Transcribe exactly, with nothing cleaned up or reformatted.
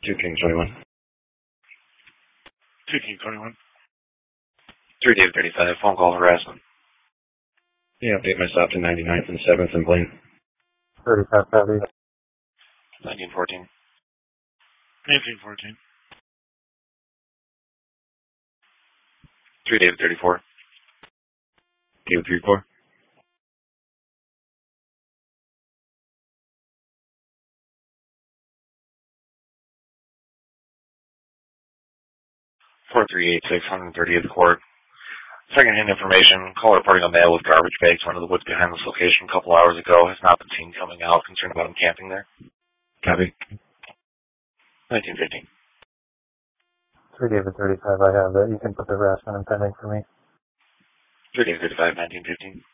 two King twenty-one. two King twenty-one. three David thirty-five, phone call harassment. Yeah, update my stop to ninety-ninth and seventh and Blaine. thirty-five copy. nineteen fourteen. nineteen fourteen. three David thirty-four. David thirty-four. four three eight six, one thirtieth Court. Second-hand information, caller reporting a male with garbage bags went to the woods behind this location a couple hours ago. Has not been seen coming out. Concerned about him camping there. Copy. nineteen fifteen. three David thirty-five, I have that. You can put the harassment and pending for me. three David thirty-five, nineteen fifteen.